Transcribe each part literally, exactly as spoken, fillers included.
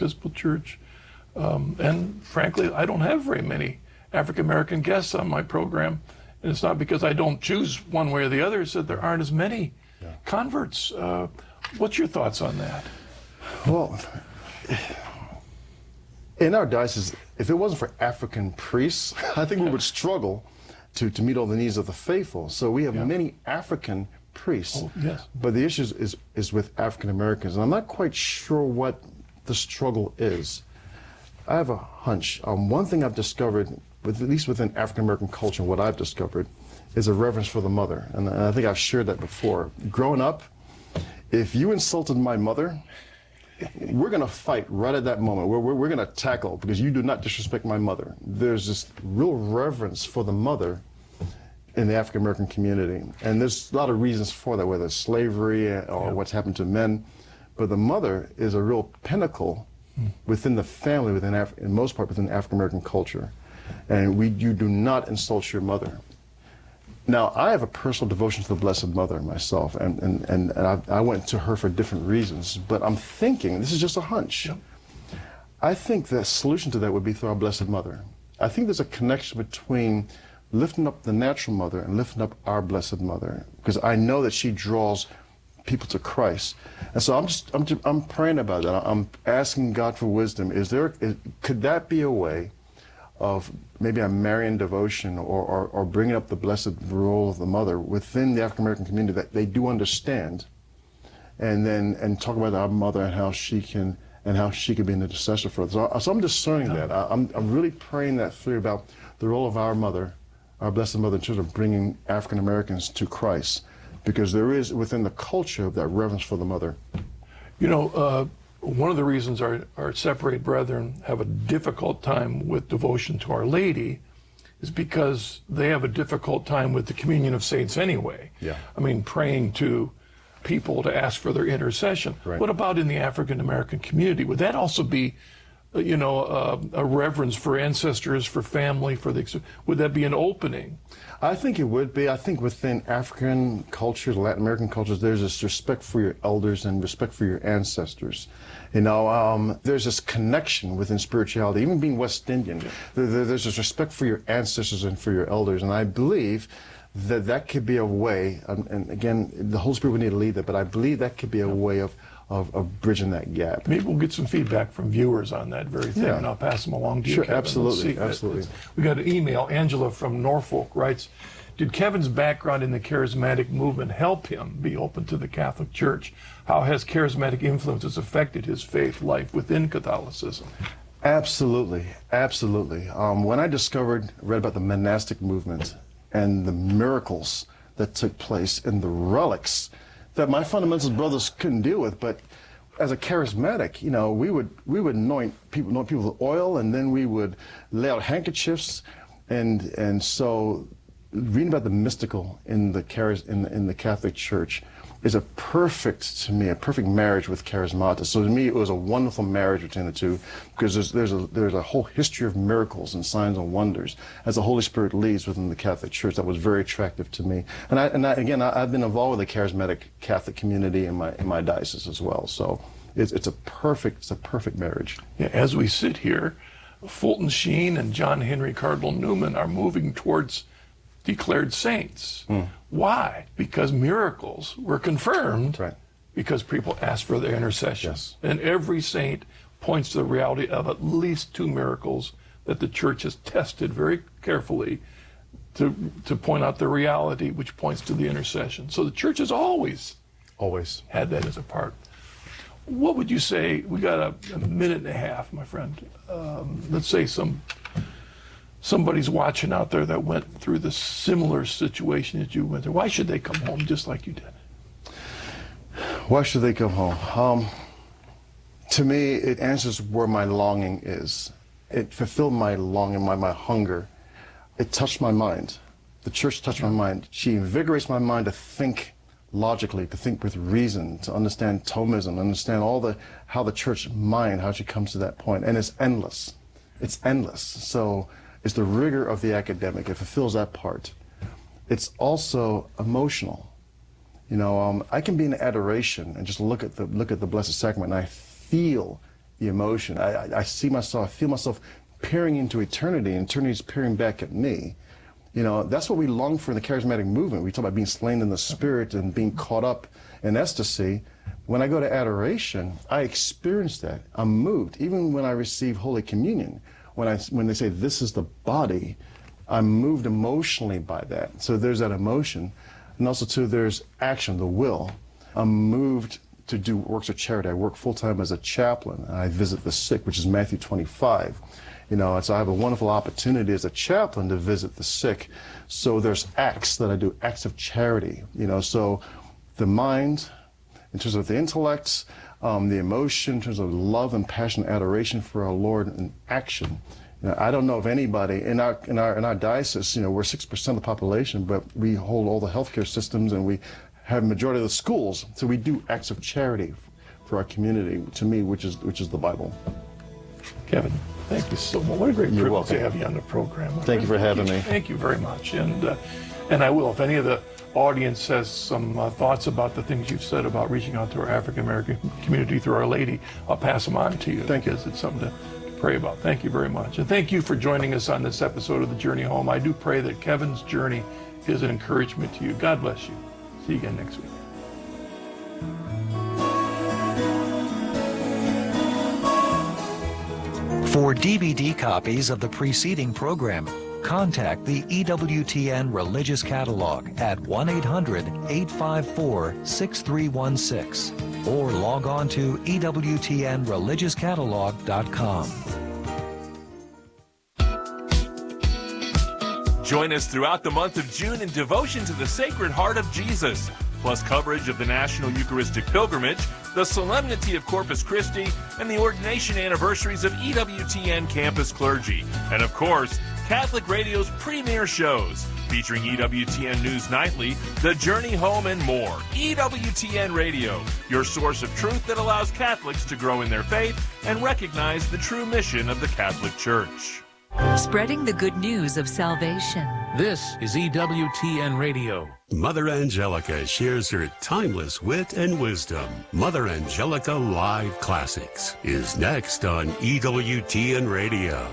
Episcopal Church. Um, and frankly, I don't have very many African-American guests on my program. And it's not because I don't choose one way or the other, it's that there aren't as many yeah. converts. Uh, what's your thoughts on that? Well, in our diocese, if it wasn't for African priests, I think we would struggle to, to meet all the needs of the faithful. So we have yeah. many African priests, oh, yes. but the issue is, is with African Americans. And I'm not quite sure what the struggle is. I have a hunch. Um, one thing I've discovered, with, at least within African American culture, what I've discovered is a reverence for the mother. And, and I think I've shared that before. Growing up, if you insulted my mother, we're going to fight right at that moment. We're, we're, we're going to tackle because you do not disrespect my mother. There's this real reverence for the mother in the African American community. And there's a lot of reasons for that, whether it's slavery or yeah. what's happened to men. But the mother is a real pinnacle within the family, within Af in most part within African American culture. And we, you do not insult your mother. Now, I have a personal devotion to the Blessed Mother myself, and, and, and, and I, I went to her for different reasons, but I'm thinking, this is just a hunch, yep. I think the solution to that would be through our Blessed Mother. I think there's a connection between lifting up the natural mother and lifting up our Blessed Mother, because I know that she draws people to Christ. And so I'm just, I'm, just, I'm praying about that. I'm asking God for wisdom. Is there, is, could that be a way of maybe a Marian devotion or, or, or bringing up the blessed role of the mother within the African American community that they do understand, and then and talk about our mother and how she can and how she can be an intercessor for us. So, so I'm discerning yeah. that. I, I'm, I'm really praying that through about the role of our mother, our Blessed Mother in terms of bringing African Americans to Christ, because there is within the culture that reverence for the mother. You know, uh, one of the reasons our, our separate brethren have a difficult time with devotion to Our Lady is because they have a difficult time with the communion of saints anyway. Yeah. I mean, praying to people to ask for their intercession. Right. What about in the African American community? Would that also be, you know, uh, a reverence for ancestors, for family, for the, would that be an opening? I think it would be. I think within African cultures, Latin American cultures, there's this respect for your elders and respect for your ancestors. You know, um, there's this connection within spirituality, even being West Indian. There, there's this respect for your ancestors and for your elders, and I believe that that could be a way, um, and again, the Holy Spirit would need to lead that, but I believe that could be a way of Of, of bridging that gap. Maybe we'll get some feedback from viewers on that very thing, yeah. and I'll pass them along to you, Sure, Kevin. absolutely, absolutely. We got an email. Angela from Norfolk writes, did Kevin's background in the charismatic movement help him be open to the Catholic Church? How has charismatic influences affected his faith life within Catholicism? Absolutely, absolutely. Um, when I discovered, read about the monastic movement and the miracles that took place and the relics that my fundamentalist brothers couldn't deal with, but as a charismatic, you know, we would we would anoint people, anoint people with oil, and then we would lay out handkerchiefs, and and so reading about the mystical in the charis in the, in the Catholic Church is a perfect, to me, a perfect marriage with charismata. So to me, it was a wonderful marriage between the two, because there's there's a there's a whole history of miracles and signs and wonders as the Holy Spirit leads within the Catholic Church that was very attractive to me. And I and I, again, I, I've been involved with the charismatic Catholic community in my in my diocese as well. So it's it's a perfect it's a perfect marriage. Yeah, as we sit here, Fulton Sheen and John Henry Cardinal Newman are moving towards declared saints. Mm. Why? Because miracles were confirmed. Right. Because people asked for their intercession. Yes. And every saint points to the reality of at least two miracles that the Church has tested very carefully to to point out the reality, which points to the intercession. So the Church has always always had that as a part. What would you say? We got a, a minute and a half, my friend. Um, let's say some somebody's watching out there that went through the similar situation that you went through. Why should they come home just like you did? Why should they come home? Um, to me, it answers where my longing is. It fulfilled my longing, my, my hunger. It touched my mind. The Church touched my mind. She invigorates my mind to think logically, to think with reason, to understand Thomism, understand all the how the Church mind, how she comes to that point. And it's endless. It's endless. So it's the rigor of the academic. It fulfills that part. It's also emotional. You know, um, I can be in adoration and just look at the look at the Blessed Sacrament, and I feel the emotion. I, I, I see myself, I feel myself peering into eternity, and eternity is peering back at me. You know, that's what we long for in the charismatic movement. We talk about being slain in the spirit and being caught up in ecstasy. When I go to adoration, I experience that. I'm moved. Even when I receive Holy Communion, when I when they say this is the body, I'm moved emotionally by that. So there's that emotion. And also, too, there's action, the will. I'm moved to do works of charity. I work full-time as a chaplain, and I visit the sick, which is Matthew twenty-five. You know, and so I have a wonderful opportunity as a chaplain to visit the sick. So there's acts that I do, acts of charity. You know, so the mind, in terms of the intellect, um, the emotion, in terms of love and passion, adoration for our Lord, and action. You know, I don't know of anybody in our in our in our diocese. You know, we're six percent of the population, but we hold all the healthcare systems, and we have a majority of the schools. So we do acts of charity for our community. To me, which is which is the Bible. Kevin, thank you so much. What a great You're privilege welcome. to have you on the program. Thank you for having me. Thank you very much. And uh, and I will, if any of the audience has some uh, thoughts about the things you've said about reaching out to our African American community through Our Lady, I'll pass them on to you. Thank you. Because it's something to pray about. Thank you very much. And thank you for joining us on this episode of The Journey Home. I do pray that Kevin's journey is an encouragement to you. God bless you. See you again next week. For D V D copies of the preceding program, contact the E W T N Religious Catalog at one eight hundred, eight five four, six three one six or log on to E W T N religious catalog dot com. Join us throughout the month of June in devotion to the Sacred Heart of Jesus, plus coverage of the National Eucharistic Pilgrimage, the Solemnity of Corpus Christi, and the ordination anniversaries of E W T N campus clergy. And of course, Catholic Radio's premier shows, featuring E W T N News Nightly, The Journey Home, and more. E W T N Radio, your source of truth that allows Catholics to grow in their faith and recognize the true mission of the Catholic Church. Spreading the good news of salvation. This is E W T N Radio. Mother Angelica shares her timeless wit and wisdom. Mother Angelica Live Classics is next on E W T N Radio.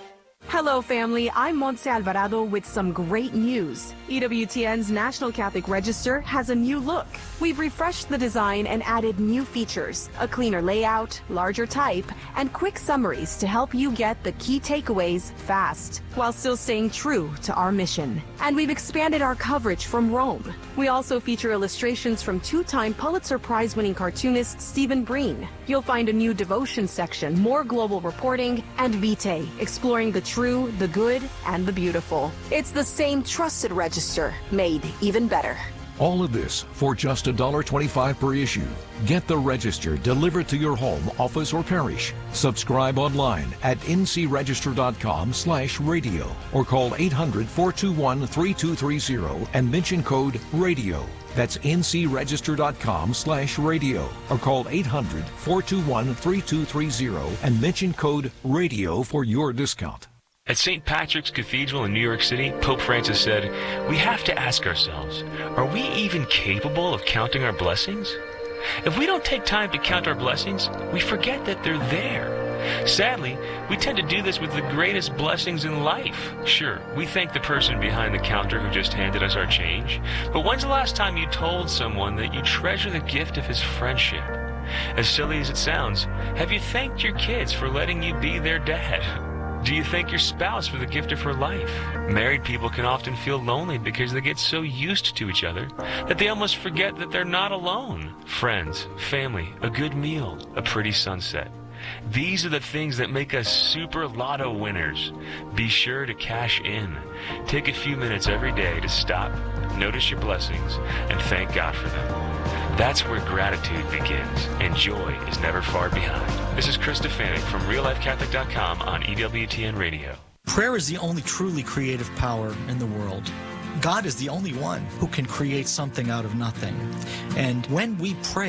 Hello, family. I'm Montse Alvarado with some great news. E W T N's National Catholic Register has a new look. We've refreshed the design and added new features, a cleaner layout, larger type, and quick summaries to help you get the key takeaways fast, while still staying true to our mission. And we've expanded our coverage from Rome. We also feature illustrations from two-time Pulitzer Prize-winning cartoonist Stephen Breen. You'll find a new devotion section, more global reporting, and Vitae, exploring the true, the good, and the beautiful. It's the same trusted register, made even better. All of this for just one dollar twenty-five per issue. Get the Register delivered to your home, office, or parish. Subscribe online at n c register dot com slash radio or call eight hundred, four two one, three two three zero and mention code RADIO. That's n c register dot com slash radio or call eight hundred, four two one, three two three zero and mention code RADIO for your discount. At Saint Patrick's Cathedral in New York City, Pope Francis said, "We have to ask ourselves, are we even capable of counting our blessings? If we don't take time to count our blessings, we forget that they're there. Sadly, we tend to do this with the greatest blessings in life. Sure, we thank the person behind the counter who just handed us our change, but when's the last time you told someone that you treasure the gift of his friendship? As silly as it sounds, have you thanked your kids for letting you be their dad? Do you thank your spouse for the gift of her life? Married people can often feel lonely because they get so used to each other that they almost forget that they're not alone. Friends, family, a good meal, a pretty sunset. These are the things that make us super lotto winners. Be sure to cash in. Take a few minutes every day to stop, notice your blessings, and thank God for them. That's where gratitude begins, and joy is never far behind. This is Chris Stefanik from real life catholic dot com on E W T N Radio. Prayer is the only truly creative power in the world. God is the only one who can create something out of nothing. And when we pray,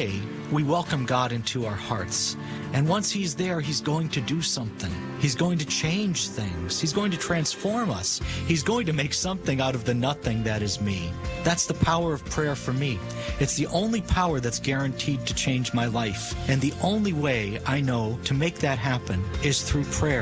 we welcome God into our hearts. And once He's there, He's going to do something. He's going to change things. He's going to transform us. He's going to make something out of the nothing that is me. That's the power of prayer for me. It's the only power that's guaranteed to change my life. And the only way I know to make that happen is through prayer.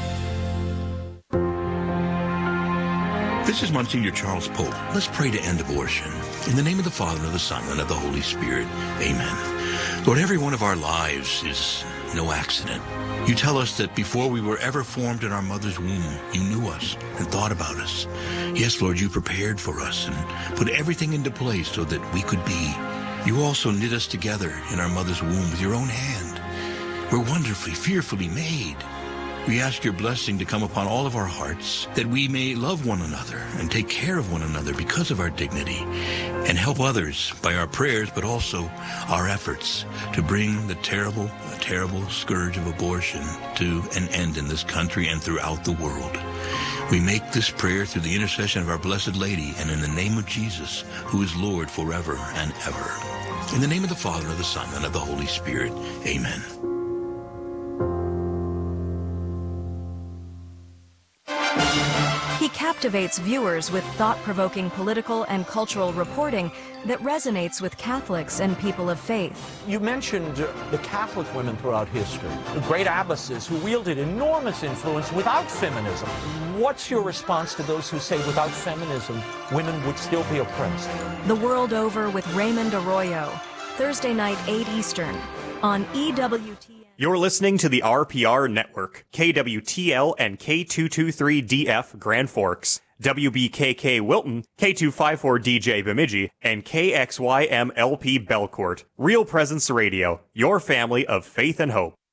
This is Monsignor Charles Pope. Let's pray to end abortion. In the name of the Father, and of the Son, and of the Holy Spirit. Amen. Lord, every one of our lives is no accident. You tell us that before we were ever formed in our mother's womb, you knew us and thought about us. Yes, Lord, you prepared for us and put everything into place so that we could be. You also knit us together in our mother's womb with your own hand. We're wonderfully, fearfully made. We ask your blessing to come upon all of our hearts, that we may love one another and take care of one another because of our dignity, and help others by our prayers, but also our efforts to bring the terrible, terrible scourge of abortion to an end in this country and throughout the world. We make this prayer through the intercession of our Blessed Lady and in the name of Jesus, who is Lord forever and ever. In the name of the Father, and of the Son, and of the Holy Spirit. Amen. He captivates viewers with thought-provoking political and cultural reporting that resonates with Catholics and people of faith. You mentioned uh, the Catholic women throughout history, the great abbesses who wielded enormous influence without feminism. What's your response to those who say without feminism, women would still be oppressed? The World Over with Raymond Arroyo, Thursday night, eight Eastern, on E W T N. You're listening to the R P R Network, K W T L and K two twenty-three D F Grand Forks, W B K K Wilton, K two fifty-four D J Bemidji, and K X Y M L P Belcourt. Real Presence Radio, your family of faith and hope.